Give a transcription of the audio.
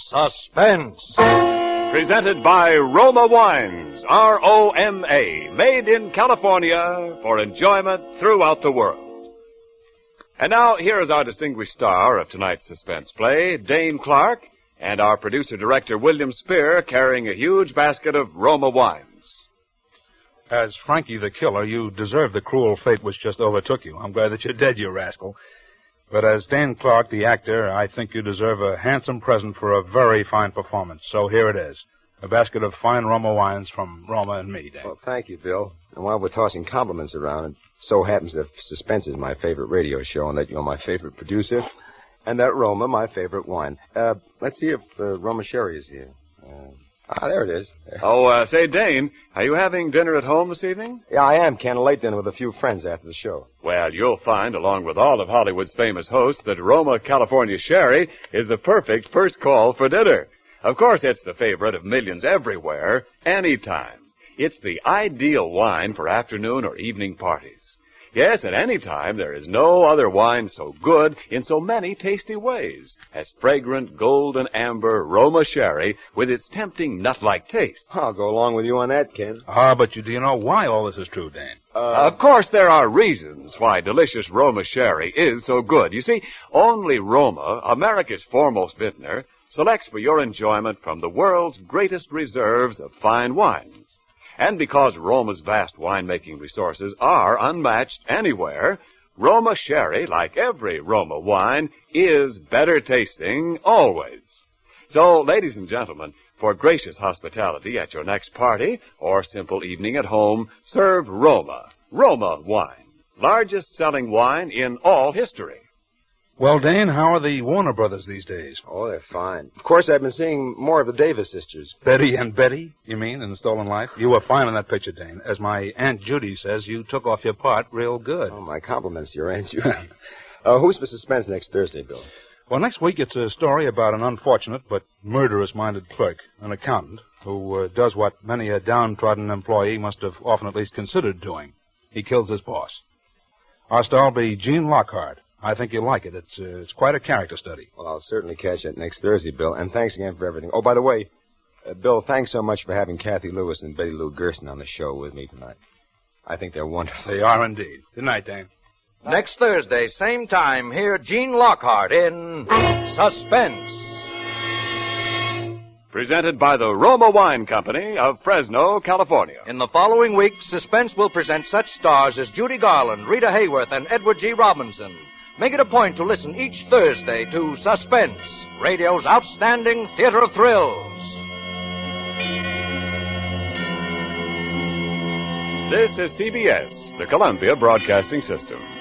Suspense. Presented by Roma Wines, R-O-M-A, made in California for enjoyment throughout the world. And now, here is our distinguished star of tonight's suspense play, Dane Clark, and our producer-director, William Spear, carrying a huge basket of Roma Wines. As Frankie the Killer, you deserve the cruel fate which just overtook you. I'm glad that you're dead, you rascal. But as Dane Clark, the actor, I think you deserve a handsome present for a very fine performance. So here it is. A basket of fine Roma wines from Roma and me, Dane. Well, thank you, Bill. And while we're tossing compliments around, it so happens that Suspense is my favorite radio show and that you're my favorite producer, and that Roma, my favorite wine. Let's see if Roma Sherry is here. There it is. Say, Dane, are you having dinner at home this evening? Yeah, I am. A late dinner with a few friends after the show. Well, you'll find, along with all of Hollywood's famous hosts, that Roma California Sherry is the perfect first call for dinner. Of course, it's the favorite of millions everywhere, anytime. It's the ideal wine for afternoon or evening parties. Yes, at any time, there is no other wine so good in so many tasty ways as fragrant golden amber Roma Sherry with its tempting nut-like taste. I'll go along with you on that, Ken. But do you know why all this is true, Dane? Of course, there are reasons why delicious Roma Sherry is so good. You see, only Roma, America's foremost vintner, selects for your enjoyment from the world's greatest reserves of fine wines. And because Roma's vast winemaking resources are unmatched anywhere, Roma Sherry, like every Roma wine, is better tasting always. So, ladies and gentlemen, for gracious hospitality at your next party or simple evening at home, serve Roma wine, largest selling wine in all history. Well, Dane, how are the Warner brothers these days? Oh, they're fine. Of course, I've been seeing more of the Davis sisters. Betty and Betty, you mean, in The Stolen Life? You were fine in that picture, Dane. As my Aunt Judy says, you took off your part real good. Oh, my compliments to your Aunt Judy. Who's for Suspense next Thursday, Bill? Well, next week it's a story about an unfortunate but murderous-minded clerk, an accountant, who does what many a downtrodden employee must have often at least considered doing. He kills his boss. Our star will be Gene Lockhart. I think you'll like it. It's quite a character study. Well, I'll certainly catch it next Thursday, Bill. And thanks again for everything. Oh, by the way, Bill, thanks so much for having Kathy Lewis and Betty Lou Gerson on the show with me tonight. I think they're wonderful. They are indeed. Good night, Dane. Next Thursday, same time, hear Gene Lockhart in Suspense. Presented by the Roma Wine Company of Fresno, California. In the following week, Suspense will present such stars as Judy Garland, Rita Hayworth, and Edward G. Robinson. Make it a point to listen each Thursday to Suspense, radio's outstanding theater of thrills. This is CBS, the Columbia Broadcasting System.